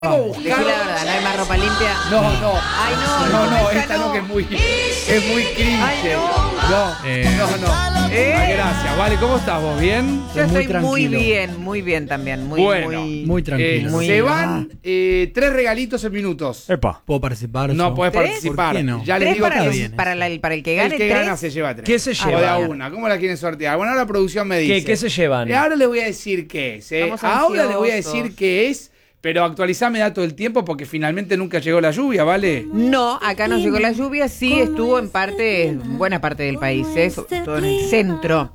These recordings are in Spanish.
Decí la verdad, ¿no hay más ropa limpia? No. Ay, no, Esta no, que es muy cringe. Ay, No. Ay, gracias. Vale, ¿cómo estás vos? ¿Bien? Yo Muy estoy muy tranquilo. bien también. Muy tranquilo. Se van 3 regalitos en minutos. Epa. ¿Puedo participar? No yo? podés ¿Tres? participar. ¿Por qué no? Ya les ¿Tres digo para, que bien para el que gane? el que ¿tres? gana se lleva 3. ¿Qué se O de lleva? a una. ¿Cómo la quieren sortear? Bueno, ahora la producción me dice. ¿Qué se llevan? Ahora les voy a decir qué es. Estamos Ahora les voy a ansiosos. decir qué es. Pero actualizame dato del tiempo porque finalmente nunca llegó la lluvia, ¿vale? No, acá no llegó la lluvia, sí estuvo en buena parte del país, sobre todo en el centro.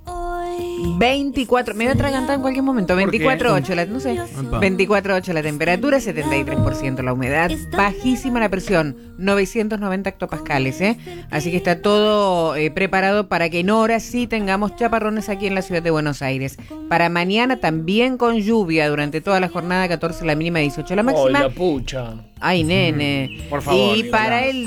24, me voy a atragantar en cualquier momento, ¿Por qué? 24,8, no sé, Epa. 24,8 la temperatura, 73% la humedad, bajísima la presión, 990 hectopascales, así que está todo preparado para que en horas sí tengamos chaparrones aquí en la ciudad de Buenos Aires. Para mañana también con lluvia durante toda la jornada, 14 la mínima, 18 la máxima. la pucha. Ay, nene. Por favor, Y para Nicolás.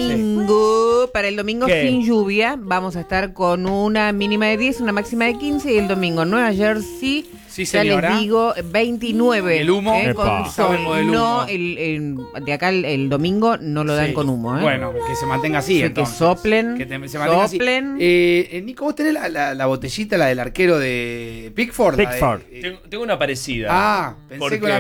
el domingo ¿Qué? sin lluvia, vamos a estar con una mínima de 10, una máxima de 15 y el domingo Nueva Jersey, Sí, ya señora. les digo, 29. ¿El humo? Con Epa. sol. Sabemos del humo. No, de acá el domingo no lo dan Sí. con humo, Bueno, que se mantenga así, Sí, entonces. que soplen, se mantenga soplen. así. Nico, ¿vos tenés la botellita, la del arquero de Pickford? La de- Pickford. Tengo una parecida. Pensé ¿Por que qué?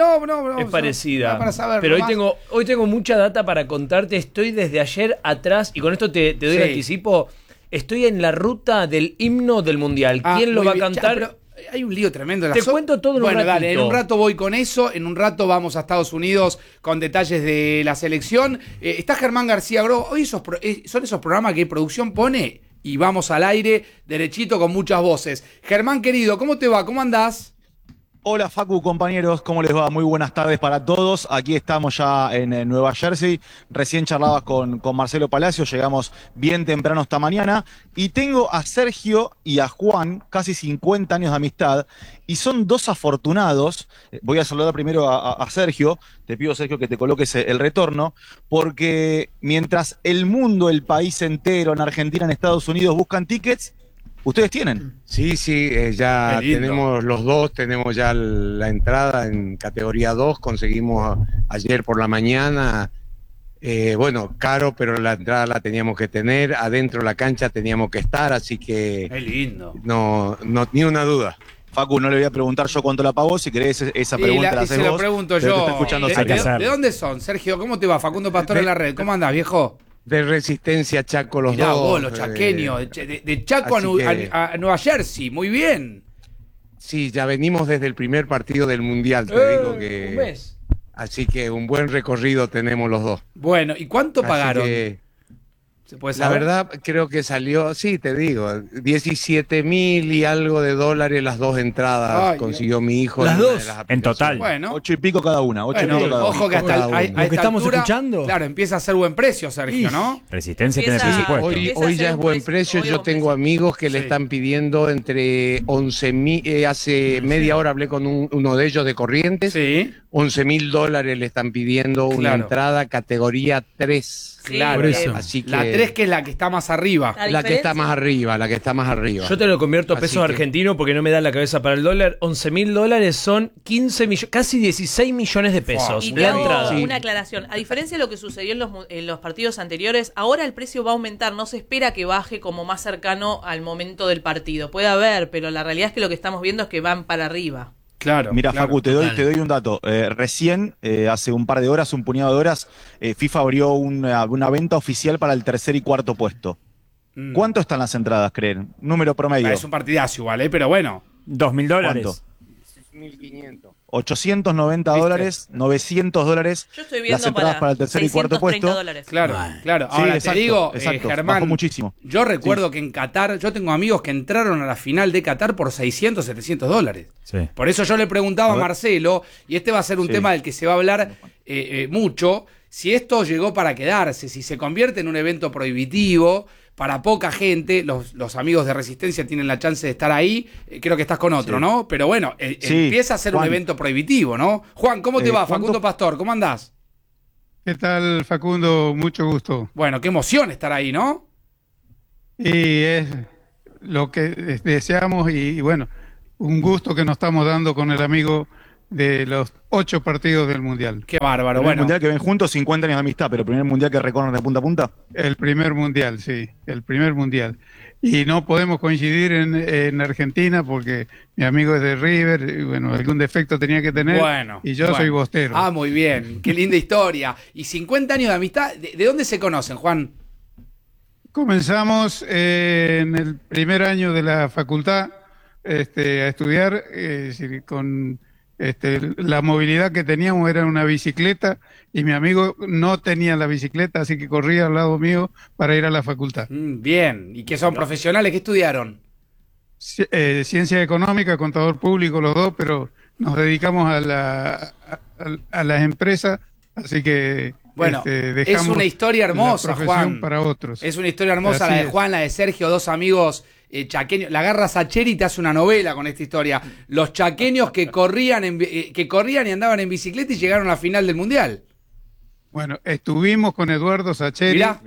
No, Es parecida. para saber. Pero nomás. hoy tengo mucha data para contarte. Estoy desde ayer atrás, y con esto te doy el Sí. anticipo. Estoy en la ruta del himno del mundial. ¿Quién lo Muy va a bien. cantar? Pero hay un lío tremendo. Te cuento todo en un Bueno, dale, en ratito. un rato voy con eso. En un rato vamos a Estados Unidos con detalles de la selección. Está Germán García Grobo. Hoy son esos programas que producción pone y vamos al aire derechito con muchas voces. Germán, querido, ¿cómo te va? ¿Cómo andás? Hola Facu, compañeros, ¿cómo les va? Muy buenas tardes para todos. Aquí estamos ya en Nueva Jersey. Recién charlabas con Marcelo Palacio, llegamos bien temprano esta mañana. Y tengo a Sergio y a Juan, casi 50 años de amistad, y son dos afortunados. Voy a saludar primero a Sergio. Te pido, Sergio, que te coloques el retorno, porque mientras el mundo, el país entero, en Argentina, en Estados Unidos, buscan tickets, ustedes tienen. Sí, ya Qué lindo. tenemos los dos, tenemos ya la entrada en categoría 2, conseguimos ayer por la mañana, bueno, caro, pero la entrada la teníamos que tener, adentro de la cancha teníamos que estar, así que Qué lindo. no, ni una duda. Facu, no le voy a preguntar yo cuánto la pagó, si querés esa pregunta la Y haces se lo vos, pregunto pero yo. te está escuchando ¿De, Sergio. que hacerlo. de dónde son, Sergio? ¿Cómo te va? Facundo Pastor en la red. ¿Cómo andás, viejo? De Resistencia Chaco los Mirá dos. vos, los chaqueños. De Chaco así que- a Nueva Jersey. Muy bien. Sí, ya venimos desde el primer partido del Mundial, te digo Un que... mes. Así que un buen recorrido tenemos los dos. Bueno, ¿y cuánto Así pagaron? que- ¿Se puede La saber? verdad, creo que salió, sí, te digo, 17.000 y algo de dólares las dos entradas Ay, consiguió mi hijo. ¿Las en una dos? de las En aplicaciones. total. Bueno. 8 y pico cada una, 8 Bueno, y pico cada ojo una. que hasta Cada a uno. esta Lo que estamos altura, escuchando. Claro, empieza a ser buen precio, Sergio, ¿no? Resistencia tiene Empieza- presupuesto. Hoy, Empieza a hoy ser ya es un buen precio, precio. hoy Yo buen tengo precio. amigos que le Sí. están pidiendo entre 11.000. Hace media hora hablé con uno de ellos de Corrientes. Sí, 11.000 dólares le están pidiendo una Claro. entrada categoría 3. Sí, claro. Por eso. Así que La 3 que es la que está más arriba. la que está más arriba, la que está más arriba. Yo te lo convierto a Así pesos que- argentinos porque no me da la cabeza para el dólar. 11.000 dólares son 15 millones, casi 16 millones de pesos. Y te La hago entrada. una aclaración. A diferencia de lo que sucedió en los partidos anteriores, ahora el precio va a aumentar. No se espera que baje como más cercano al momento del partido. Puede haber, pero la realidad es que lo que estamos viendo es que van para arriba. Claro. Mira, claro. Facu, te doy un dato. Recién, hace un par de horas, un puñado de horas, FIFA abrió una venta oficial para el tercer y cuarto puesto. Mm. ¿Cuánto están las entradas, creen? Número promedio. Es un partidazo igual, pero bueno. $2.000. ¿Cuánto? 1.500. 890 ¿Viste? dólares, 900 dólares. Yo estoy Las viendo entradas para el tercer y cuarto 630 puesto. dólares. Claro, Bueno. claro. Sí, Ahora exacto, te digo, exacto. Germán, Bajó muchísimo. yo recuerdo que en Qatar, yo tengo amigos que entraron a la final de Qatar por 600, 700 dólares. Sí. Por eso yo le preguntaba a ver. Marcelo, y este va a ser un Sí. tema del que se va a hablar mucho, si esto llegó para quedarse, si se convierte en un evento prohibitivo para poca gente, los amigos de Resistencia tienen la chance de estar ahí, creo que estás con otro, Sí. ¿no? Pero bueno, Sí. empieza a ser un Juan. evento prohibitivo, ¿no? Juan, ¿cómo te va? ¿cuánto? Facundo Pastor, ¿cómo andás? ¿Qué tal, Facundo? Mucho gusto. Bueno, qué emoción estar ahí, ¿no? Y es lo que deseamos y bueno, un gusto que nos estamos dando con el amigo de los 8 partidos del Mundial. Qué bárbaro. El Bueno, mundial que ven juntos, 50 años de amistad, pero el primer mundial que recorren de punta a punta. El primer Mundial, sí, el primer Mundial. Y no podemos coincidir en Argentina porque mi amigo es de River, y bueno, algún defecto tenía que tener, bueno. y yo soy bostero. Ah, muy bien. Qué linda historia. Y 50 años de amistad. ¿De dónde se conocen, Juan? Comenzamos en el primer año de la facultad a estudiar con la movilidad que teníamos era una bicicleta y mi amigo no tenía la bicicleta, así que corría al lado mío para ir a la facultad. Bien. ¿Y qué son profesionales? ¿Qué estudiaron? Ciencia económica, contador público, los dos, pero nos dedicamos a las empresas, así que Bueno, dejamos es una historia hermosa, la profesión Juan. para otros. Es una historia hermosa Así la de es. Juan, la de Sergio, dos amigos chaqueños. La agarra Sacheri y te hace una novela con esta historia. Los chaqueños que corrían y andaban en bicicleta y llegaron a la final del Mundial. Bueno, estuvimos con Eduardo Sacheri Mirá.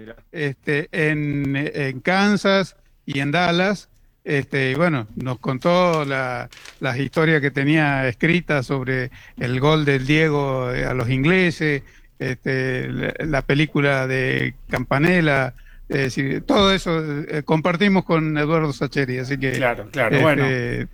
en Kansas y en Dallas. Y bueno, nos contó las historias que tenía escritas sobre el gol del Diego a los ingleses, la película de Campanella, todo eso compartimos con Eduardo Sacheri, así que Claro, bueno.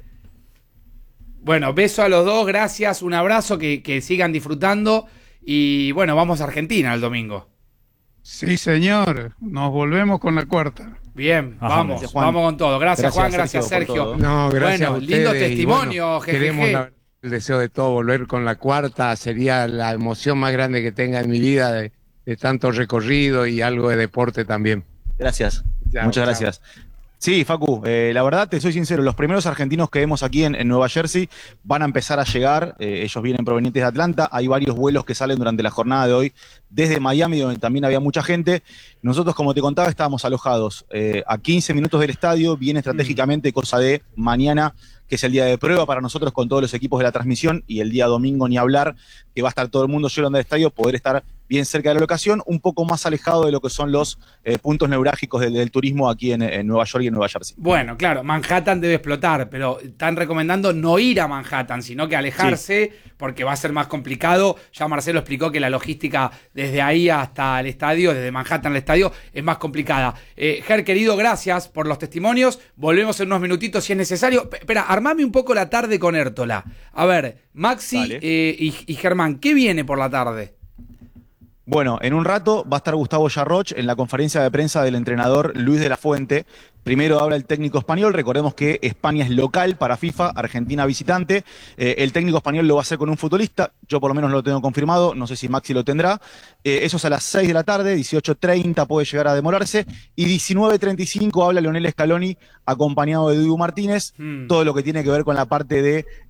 Bueno, beso a los dos, gracias, un abrazo, que sigan disfrutando y bueno, vamos a Argentina el domingo. sí, señor, nos volvemos con la cuarta. Bien, Ajá, vamos, gracias, Juan. vamos con todo. Gracias, Juan, gracias, Sergio, por Sergio. todo. No, gracias Bueno, a lindo ustedes, y testimonio, bueno, jejeje. queremos el deseo de todo, volver con la cuarta sería la emoción más grande que tenga en mi vida de tanto recorrido y algo de deporte también. Gracias. Chao, Muchas chao. gracias. Sí, Facu, la verdad te soy sincero, los primeros argentinos que vemos aquí en Nueva Jersey van a empezar a llegar, ellos vienen provenientes de Atlanta, hay varios vuelos que salen durante la jornada de hoy desde Miami, donde también había mucha gente. Nosotros, como te contaba, estábamos alojados a 15 minutos del estadio, bien estratégicamente, cosa de mañana, que es el día de prueba para nosotros con todos los equipos de la transmisión, y el día domingo ni hablar, que va a estar todo el mundo lleno del estadio, poder estar bien cerca de la locación, un poco más alejado de lo que son los puntos neurálgicos del turismo aquí en Nueva York y en Nueva Jersey. Bueno, claro, Manhattan debe explotar, pero están recomendando no ir a Manhattan, sino que alejarse, porque va a ser más complicado. Ya Marcelo explicó que la logística desde ahí hasta el estadio, desde Manhattan al estadio, es más complicada. Ger, querido, gracias por los testimonios. Volvemos en unos minutitos si es necesario. Espera, armame un poco la tarde con Hértola. A ver, Maxi y Germán, ¿qué viene por la tarde? Bueno, en un rato va a estar Gustavo Yarroch en la conferencia de prensa del entrenador Luis de la Fuente. Primero habla el técnico español, recordemos que España es local para FIFA, Argentina visitante. El técnico español lo va a hacer con un futbolista, yo por lo menos lo tengo confirmado, no sé si Maxi lo tendrá. Eso es a las 6 de la tarde, 18:30 puede llegar a demorarse. Y 19:35 habla Leonel Scaloni acompañado de Dibu Martínez. Todo lo que tiene que ver con la parte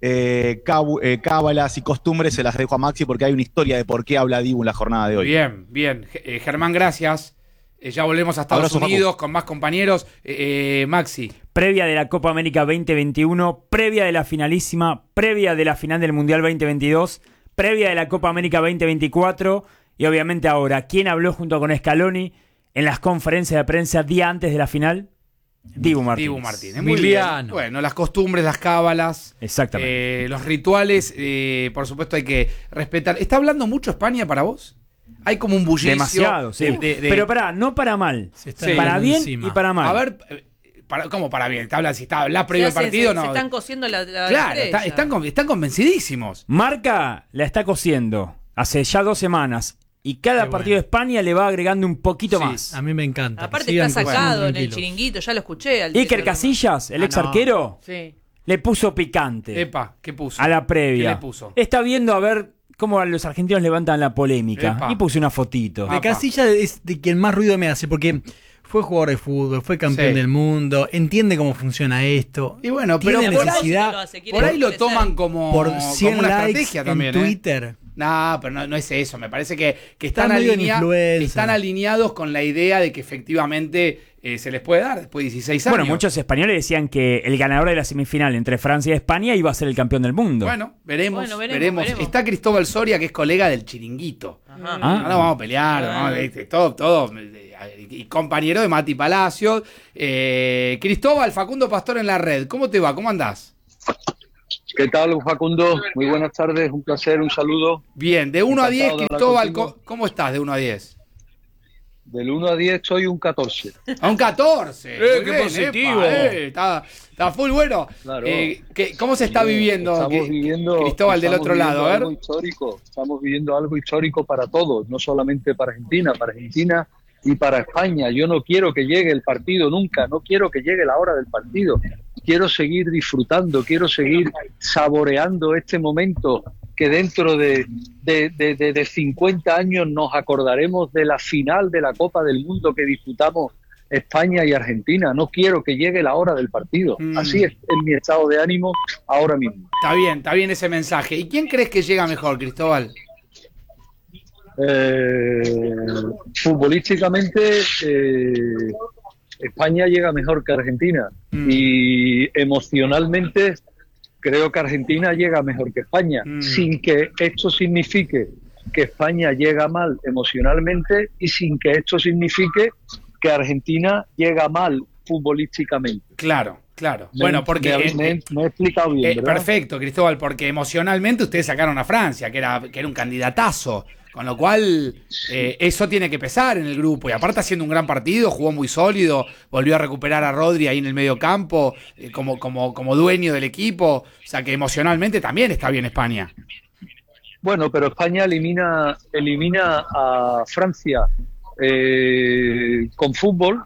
de cábalas y costumbres se las dejo a Maxi porque hay una historia de por qué habla Dibu en la jornada de hoy. Bien, bien. Germán, gracias. Ya volvemos a Estados Abrazo, Unidos Facu. con más compañeros. Maxi. Previa de la Copa América 2021, previa de la finalísima, previa de la final del Mundial 2022, previa de la Copa América 2024 y obviamente ahora, ¿quién habló junto con Scaloni en las conferencias de prensa día antes de la final? Dibu Martínez. Dibu Martínez. Muy bien. Bueno, las costumbres, las cábalas. Exactamente. Los rituales, por supuesto hay que respetar. ¿Está hablando mucho España para vos? Hay como un bullicio. Demasiado, sí. Pero pará, no para mal. Para bien y para mal. A ver, ¿cómo para bien? Si está hablando previo al partido, no. Se están cosiendo la Claro, están convencidísimos. Marca la está cosiendo hace ya 2 semanas. Y cada partido de España le va agregando un poquito más. A mí me encanta. Aparte está sacado en el chiringuito, ya lo escuché. Iker Casillas, el ex arquero, le puso picante. Epa, ¿qué puso? A la previa. ¿Qué le puso? Está viendo a ver cómo los argentinos levantan la polémica. Epa. Y puse una fotito. De Casillas es de quien más ruido me hace, porque fue jugador de fútbol, fue campeón del mundo, entiende cómo funciona esto. Y bueno, pero tiene necesidad. Por ahí lo toman como Por 100 como una likes estrategia también, en Twitter. No, pero no es eso. Me parece que Está medio en influencer. están alineados con la idea de que efectivamente se les puede dar después de 16 años. Bueno, muchos españoles decían que el ganador de la semifinal entre Francia y España iba a ser el campeón del mundo. Bueno, veremos. Está Cristóbal Soria, que es colega del Chiringuito. Ajá. No vamos a pelear, ¿no? Todo. Y compañero de Mati Palacios. Cristóbal, Facundo Pastor en la red. ¿Cómo te va? ¿Cómo andás? ¿Qué tal, Facundo? Muy buenas tardes, un placer, un saludo. Bien, de 1 a 10, Encantado de Cristóbal, hablar contigo. ¿cómo estás de 1 a 10? Del 1 a 10 soy un 14. A un 14. Muy qué bien, positivo. Está full bueno. Claro. ¿Cómo se está viviendo, Cristóbal, del otro lado? A ver. Estamos viviendo algo histórico para todos, no solamente para Argentina y para España. Yo no quiero que llegue el partido nunca, no quiero que llegue la hora del partido. Quiero seguir disfrutando, quiero seguir saboreando este momento que dentro de 50 años nos acordaremos de la final de la Copa del Mundo que disputamos España y Argentina. No quiero que llegue la hora del partido. Así es mi estado de ánimo ahora mismo. Está bien ese mensaje. ¿Y quién crees que llega mejor, Cristóbal? Futbolísticamente, España llega mejor que Argentina. Y emocionalmente, creo que Argentina llega mejor que España, sin que esto signifique que España llega mal emocionalmente y sin que esto signifique que Argentina llega mal futbolísticamente. Claro. Bueno, porque me he explicado bien, ¿verdad? Perfecto, Cristóbal, porque emocionalmente ustedes sacaron a Francia, que era un candidatazo, con lo cual eso tiene que pesar en el grupo. Y aparte haciendo un gran partido, jugó muy sólido, volvió a recuperar a Rodri ahí en el medio campo, como dueño del equipo. O sea que emocionalmente también está bien España. Bueno, pero España elimina a Francia con fútbol,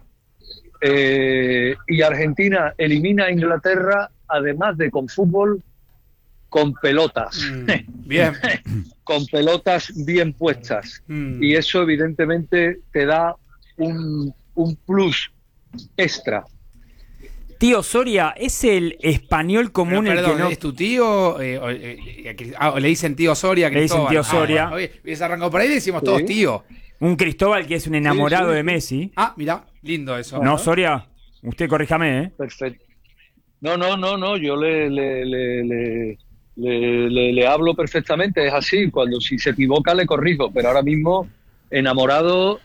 y Argentina elimina a Inglaterra, además de con fútbol, con pelotas. Bien. Con pelotas bien puestas. Y eso evidentemente te da un plus extra. Tío Soria, ¿es el español común Perdón, el que no...? ¿es tu tío? Le dicen tío Soria, Cristóbal. Le dicen tío Soria. Hubiese arrancado por ahí y decimos todos tío. Un Cristóbal que es un enamorado de Messi. Ah, mirá, lindo eso. No, Soria, usted corríjame, ¿eh? Perfecto. No, yo le hablo perfectamente, es así. Si se equivoca le corrijo, pero ahora mismo enamorado,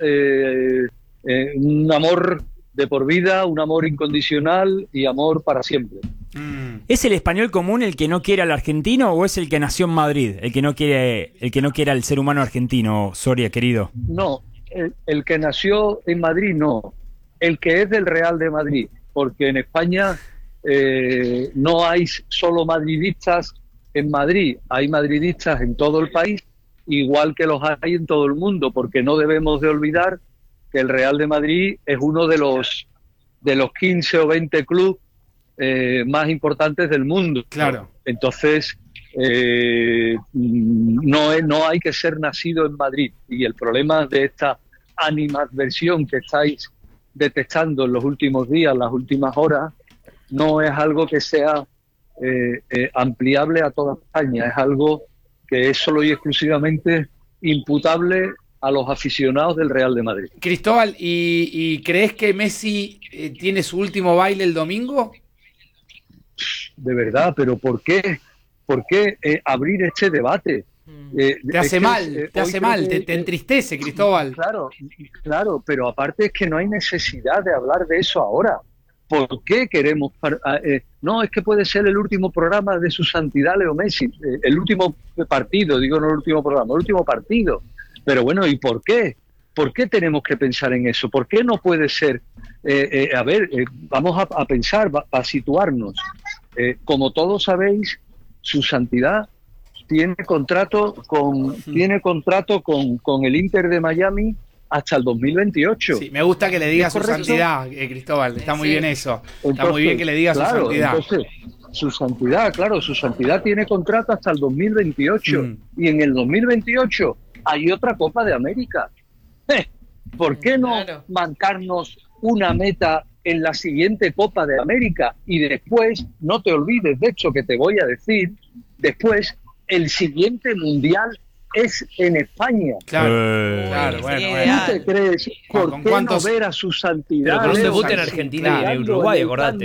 un amor de por vida, un amor incondicional y amor para siempre. ¿Es el español común el que no quiere al argentino o es el que nació en Madrid, el que no quiere al ser humano argentino, Soria, querido? No, el que nació en Madrid no, el que es del Real de Madrid, porque en España no hay solo madridistas en Madrid, hay madridistas en todo el país, igual que los hay en todo el mundo, porque no debemos de olvidar que el Real de Madrid es uno de los 15 o 20 clubes más importantes del mundo. Claro. Entonces, no hay que ser nacido en Madrid. Y el problema de esta animadversión que estáis detectando en los últimos días, las últimas horas, no es algo que sea ampliable a toda España. Es algo que es solo y exclusivamente imputable a los aficionados del Real de Madrid. Cristóbal, ¿y crees que Messi tiene su último baile el domingo? De verdad, pero ¿por qué abrir este debate? Te hace mal, te entristece, Cristóbal. Claro, pero aparte es que no hay necesidad de hablar de eso ahora. ¿Por qué queremos...? No, es que puede ser el último programa de su santidad Leo Messi, el último partido, digo no el último programa, el último partido. Pero bueno, ¿y por qué? ¿Por qué tenemos que pensar en eso? ¿Por qué no puede ser? Vamos a pensar, a situarnos. Como todos sabéis, su santidad tiene contrato con el Inter de Miami hasta el 2028. Sí, me gusta que le diga su santidad, Cristóbal. Está muy bien eso. Está muy bien que le diga su santidad. Entonces, su santidad tiene contrato hasta el 2028. Y en el 2028 hay otra Copa de América. ¿Por qué no marcarnos una meta en la siguiente Copa de América? Y después, no te olvides de hecho que te voy a decir, después el siguiente Mundial es en España. Claro, bueno. ¿Tú te crees? ¿Por qué no ver a su santidad? Pero con un debut en Argentina y en Uruguay, acordate.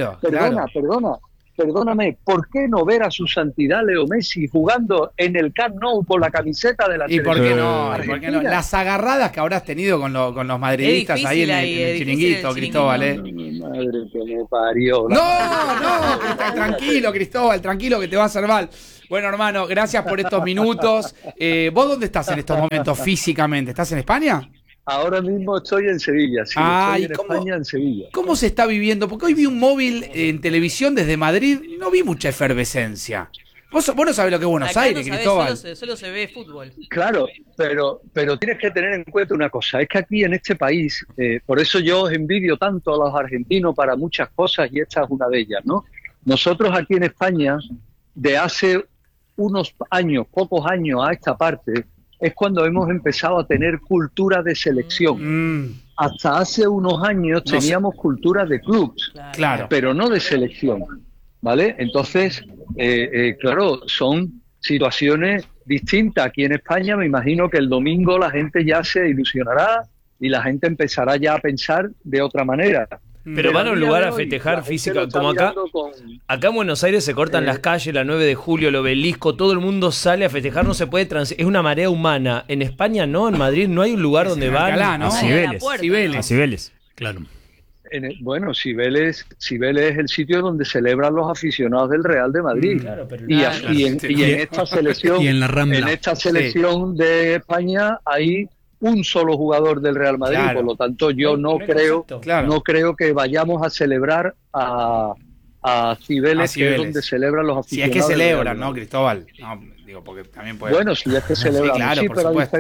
Perdóname, ¿por qué no ver a su santidad Leo Messi jugando en el Camp Nou con la camiseta de la selección? ¿Y por qué no? Las agarradas que habrás tenido con los madridistas ahí en el chiringuito, Cristóbal, Madre que me parió. No, tranquilo, Cristóbal, tranquilo que te va a hacer mal. Bueno, hermano, gracias por estos minutos. ¿Vos dónde estás en estos momentos físicamente? ¿Estás en España? Ahora mismo estoy en Sevilla, sí, estoy en España, en Sevilla. ¿Cómo se está viviendo? Porque hoy vi un móvil en televisión desde Madrid y no vi mucha efervescencia. Vos no sabés lo que es Buenos Acá Aires, no sabés, Cristóbal. solo se ve fútbol. Claro, pero tienes que tener en cuenta una cosa, es que aquí en este país, por eso yo os envidio tanto a los argentinos para muchas cosas y esta es una de ellas, ¿no? Nosotros aquí en España, de hace unos años, pocos años a esta parte, es cuando hemos empezado a tener cultura de selección. Hasta hace unos años teníamos cultura de clubs, Claro. pero no de selección, ¿vale? Entonces, claro, son situaciones distintas. Aquí en España me imagino que el domingo la gente ya se ilusionará y la gente empezará ya a pensar de otra manera. Pero van a un lugar a día de hoy, festejar la gente física, lo está como acá. mirando con- Acá en Buenos Aires se cortan las calles, la 9 de julio, el Obelisco, todo el mundo sale a festejar, no se puede es una marea humana. En España no, en Madrid no hay un lugar donde en van. Alcalá, ¿no? A Cibeles. Cibeles. A Cibeles. Claro. Bueno, Cibeles es el sitio donde celebran los aficionados del Real de Madrid. Claro, pero y en esta selección, Y en la Rambla. en esta selección de España hay un solo jugador del Real Madrid, Claro. por lo tanto yo no creo que vayamos a celebrar a Cibeles, que es donde celebran los Si es aficionados. que del Real celebran, ¿no, Madrid. Cristóbal? No, digo, porque también puede... Bueno, si es que celebran, Sí, claro, sí, por pero supuesto.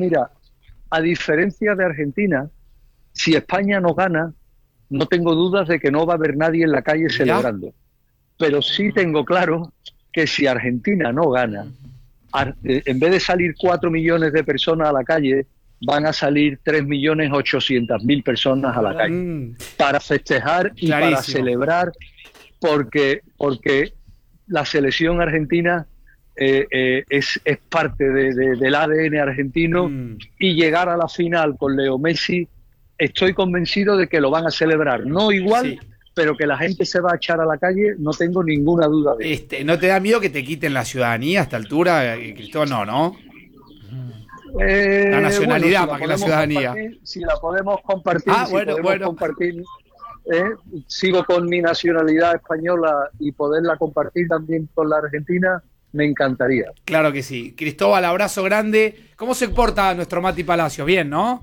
a diferencia de Argentina, si España no gana, no tengo dudas de que no va a haber nadie en la calle celebrando. Pero sí tengo claro que si Argentina no gana, en vez de salir 4 millones de personas a la calle, van a salir 3.800.000 personas a la calle para festejar y para Clarísimo. celebrar, porque la selección argentina es parte del ADN argentino y llegar a la final con Leo Messi, estoy convencido de que lo van a celebrar, no igual, pero que la gente se va a echar a la calle, no tengo ninguna duda de eso. ¿No te da miedo que te quiten la ciudadanía a esta altura, Cristóbal? No. La nacionalidad más que la ciudadanía. Si la podemos compartir, compartir, sigo con mi nacionalidad española y poderla compartir también con la argentina, me encantaría. Claro que sí. Cristóbal, abrazo grande. ¿Cómo se porta nuestro Mati Palacios? Bien, ¿no?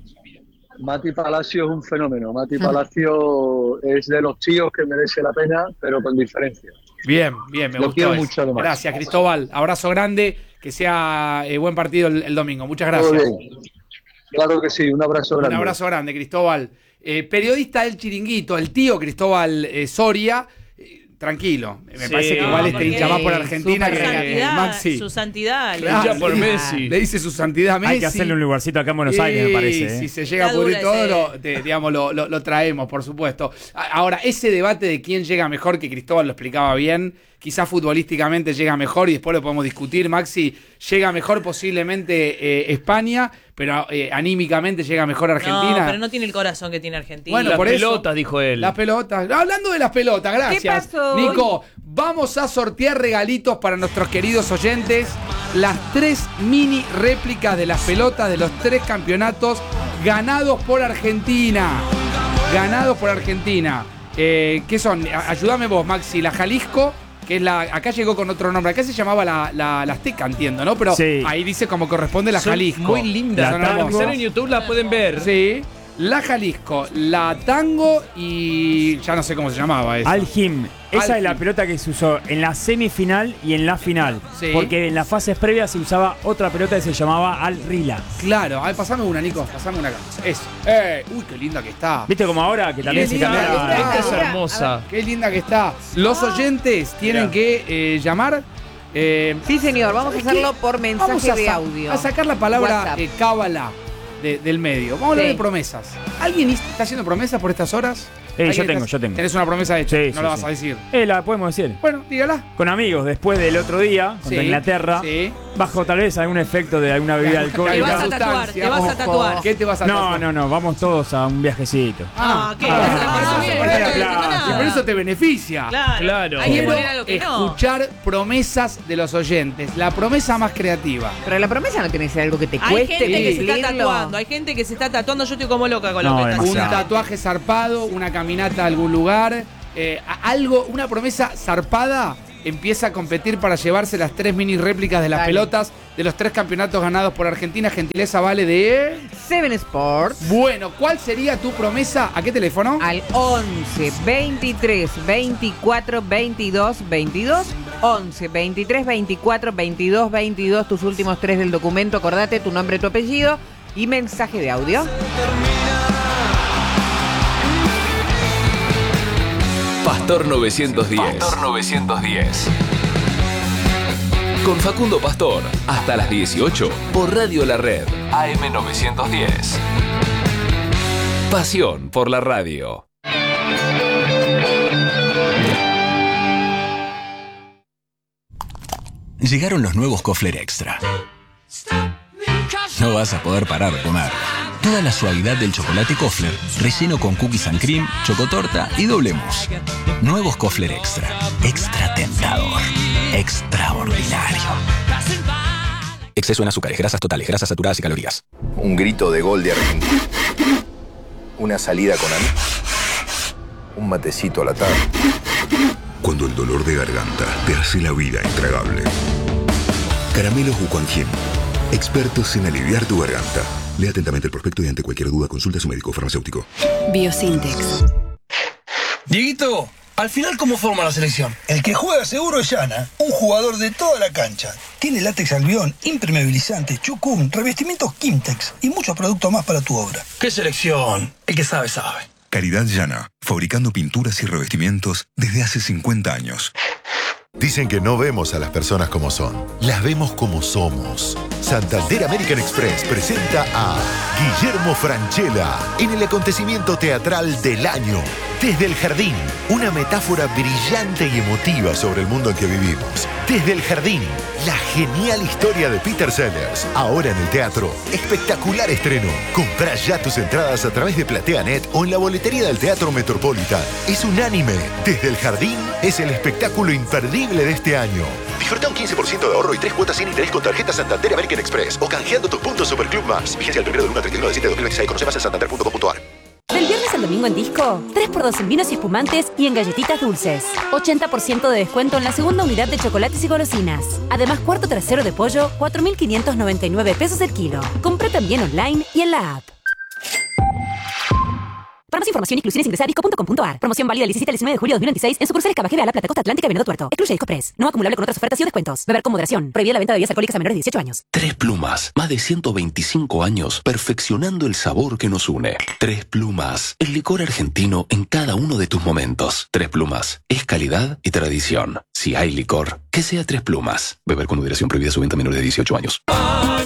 Mati Palacio es un fenómeno. Mati Palacio es de los tíos que merece la pena, pero con diferencia. Bien, me Lo gustó quiero eso. mucho, además. Gracias, Cristóbal. Abrazo grande. Que sea buen partido el domingo. Muchas gracias. Todo bien. Claro que sí, un abrazo grande. Un abrazo grande, Cristóbal. Periodista del Chiringuito, el tío Cristóbal Soria. Tranquilo. Me parece que igual este hincha más por Argentina que Maxi. Su santidad. Claro, hincha por Messi. Le dice su santidad a Messi. Hay que hacerle un lugarcito acá en Buenos Aires, me parece. Si se llega a pudrir todo, lo traemos, por supuesto. Ahora, ese debate de quién llega mejor, que Cristóbal lo explicaba bien, quizás futbolísticamente llega mejor y después lo podemos discutir, Maxi, llega mejor posiblemente España, pero anímicamente llega mejor Argentina. No, pero no tiene el corazón que tiene Argentina. Bueno, Las por pelotas, eso, dijo él. Las pelotas. Hablando de las pelotas, gracias. ¿Qué pasó? Nico, vamos a sortear regalitos para nuestros queridos oyentes. Las 3 mini réplicas de las pelotas de los 3 campeonatos ganados por Argentina. Ganados por Argentina. ¿Qué son? Ayúdame vos, Maxi. La Jalisco, que es acá llegó con otro nombre. Acá se llamaba la Azteca, entiendo, ¿no? Pero sí, ahí dice como corresponde la Son Jalisco. muy lindas. Son Para los que hermosas. están en YouTube las pueden ver. Sí. La Jalisco, la Tango y ya no sé cómo se llamaba eso. Al-Him. Esa Al-Him. es la pelota que se usó en la semifinal y en la final. Sí. Porque en las fases previas se usaba otra pelota que se llamaba Al-Rila. Claro, a ver, pasame una, Nico, pasame una acá. Eso. Uy, qué linda que está. ¿Viste como ahora que también Qué se linda cambia? que está. Esta es hermosa. Qué linda que está. Los oyentes tienen que llamar. Sí, señor, vamos a hacerlo por Vamos mensaje de a audio. a sacar la palabra WhatsApp. cábala del medio. Vamos a hablar Sí. de promesas. ¿Alguien está haciendo promesas por estas horas? Yo ¿Alguien tengo, está- yo tengo. Tenés una promesa hecha, Sí, no sí, la vas sí. a decir. La podemos decir. Bueno, dígala. Con amigos, después del otro día, contra Sí, Inglaterra, sí. bajo tal vez algún efecto de alguna bebida alcohólica. Te vas a tatuar, te vas a tatuar. ¿Qué te vas a tatuar? No, vamos todos a un viajecito. ¿Qué? Y por eso te beneficia. Claro. Hay que poner algo que no. Escuchar promesas de los oyentes. La promesa más creativa. Pero la promesa no tiene que ser algo que te Hay cueste gente que se está cumplirlo. tatuando. Hay gente que se está tatuando. Yo estoy como loca con lo que está Un haciendo. tatuaje zarpado, una caminata a algún lugar, algo, una promesa zarpada. Empieza a competir para llevarse las 3 mini réplicas de las pelotas de los 3 campeonatos ganados por Argentina. Gentileza vale de 7 Sports. Bueno, ¿cuál sería tu promesa? ¿A qué teléfono? Al 11 23 24 22 22. 11 23 24 22 22. Tus últimos 3 del documento. Acordate tu nombre, tu apellido y mensaje de audio. Pastor 910. Pastor 910. Con Facundo Pastor, hasta las 18 por Radio La Red, AM 910. Pasión por la radio. Llegaron los nuevos Kofler Extra. No vas a poder parar de comer. Toda la suavidad del chocolate Kofler, relleno con cookies and cream, chocotorta y doble mousse. Nuevos Kofler Extra. Extra tentador. Extraordinario. Exceso en azúcares, grasas totales, grasas saturadas y calorías. Un grito de gol de Argentina. Una salida con amigos. Un matecito a la tarde. Cuando el dolor de garganta te hace la vida intragable. Caramelos Wuquanjin. Expertos en aliviar tu garganta. Lea atentamente el prospecto y ante cualquier duda consulta a su médico farmacéutico. Biosintex. Dieguito, al final, ¿cómo forma la selección? El que juega seguro es Yana, un jugador de toda la cancha. Tiene látex albión, impermeabilizante, chucum, revestimientos Kimtex y muchos productos más para tu obra. ¿Qué selección? El que sabe, sabe. Calidad Yana, fabricando pinturas y revestimientos desde hace 50 años. Dicen que no vemos a las personas como son, las vemos como somos. Santander American Express presenta a Guillermo Francella en el acontecimiento teatral del año. Desde el Jardín, una metáfora brillante y emotiva sobre el mundo en que vivimos. Desde el Jardín, la genial historia de Peter Sellers. Ahora en el teatro, espectacular estreno. Comprá ya tus entradas a través de PlateaNet o en la boletería del Teatro Metropolitan. Es unánime. Desde el Jardín es el espectáculo imperdible de este año. Disfruta un 15% de ahorro y 3 cuotas sin interés con tarjeta Santander American Express o canjeando tus puntos Superclub Más. Vigencia del 1 del 1 al 31 de 7 de 2026. Conoce más en santander.com.ar. Del viernes al domingo en Disco, 3x2 en vinos y espumantes y en galletitas dulces. 80% de descuento en la segunda unidad de chocolates y golosinas. Además, cuarto trasero de pollo, 4.599 pesos el kilo. Compré también online y en la app. Para más información, inclusiones, ingresa a disco.com.ar. Promoción válida el 17 al 19 de julio de 2026 en sucursales Cabajera, La Plata, Costa Atlántica y Venado Tuerto. Excluye Disco Press. No acumulable con otras ofertas y descuentos. Beber con moderación. Prohibida la venta de bebidas alcohólicas a menores de 18 años. Tres Plumas. Más de 125 años perfeccionando el sabor que nos une. Tres Plumas. El licor argentino en cada uno de tus momentos. Tres Plumas. Es calidad y tradición. Si hay licor, que sea Tres Plumas. Beber con moderación. Prohibida su venta a menores de 18 años.